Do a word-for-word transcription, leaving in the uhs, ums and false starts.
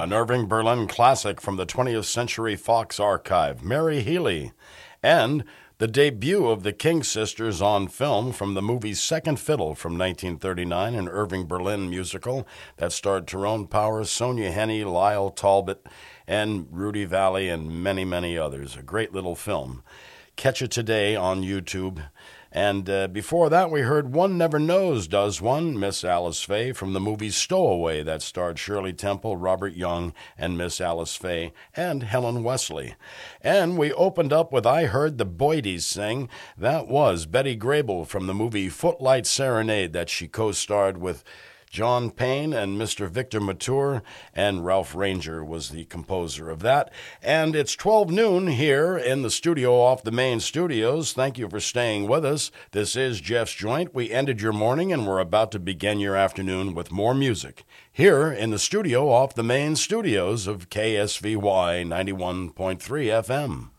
An Irving Berlin classic from the twentieth Century Fox archive, Mary Healy. And the debut of the King Sisters on film from the movie Second Fiddle from nineteen thirty-nine, an Irving Berlin musical that starred Tyrone Power, Sonia Henney, Lyle Talbot, and Rudy Valley, and many, many others. A great little film. Catch it today on YouTube. And uh, before that, we heard One Never Knows Does One, Miss Alice Faye, from the movie Stowaway that starred Shirley Temple, Robert Young, and Miss Alice Faye, and Helen Wesley. And we opened up with I Heard the Boydies Sing. That was Betty Grable from the movie Footlight Serenade that she co-starred with John Payne and Mister Victor Mature, and Ralph Ranger was the composer of that. And it's twelve noon here in the studio off the main studios. Thank you for staying with us. This is Jeff's Joint. We ended your morning, and we're about to begin your afternoon with more music here in the studio off the main studios of K S V Y ninety-one point three F M.